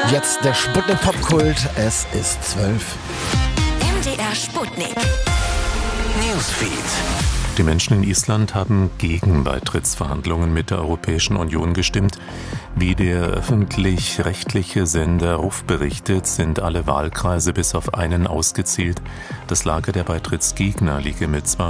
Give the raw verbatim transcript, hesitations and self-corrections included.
Jetzt der Sputnik Popkult. Es ist zwölf. M D R Sputnik. Newsfeed. Die Menschen in Island haben gegen Beitrittsverhandlungen mit der Europäischen Union gestimmt. Wie der öffentlich-rechtliche Sender RÚV berichtet, sind alle Wahlkreise bis auf einen ausgezählt. Das Lager der Beitrittsgegner liege mit